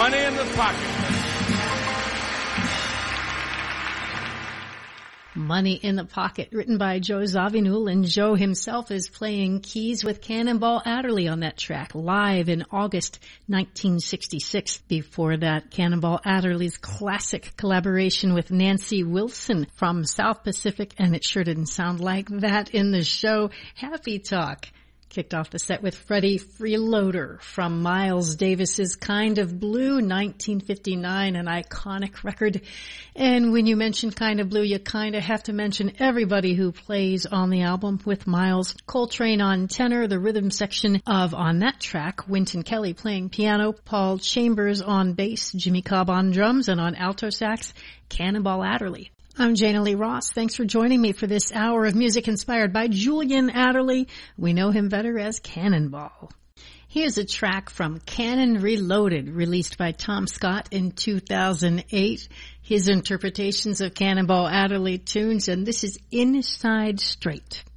Money in the Pocket. Money in the Pocket, written by Joe Zawinul, and Joe himself is playing keys with Cannonball Adderley on that track, live in August 1966. Before that, Cannonball Adderley's classic collaboration with Nancy Wilson from South Pacific, and it sure didn't sound like that in the show, Happy Talk. Kicked off the set with Freddie Freeloader from Miles Davis's Kind of Blue, 1959, an iconic record. And when you mention Kind of Blue, you kind of have to mention everybody who plays on the album with Miles. Coltrane on tenor, the rhythm section of on that track, Wynton Kelly playing piano, Paul Chambers on bass, Jimmy Cobb on drums, and on alto sax, Cannonball Adderley. I'm Jana Lee Ross. Thanks for joining me for this hour of music inspired by Julian Adderley. We know him better as Cannonball. Here's a track from Cannon Reloaded, released by Tom Scott in 2008. His interpretations of Cannonball Adderley tunes, and this is Inside Straight.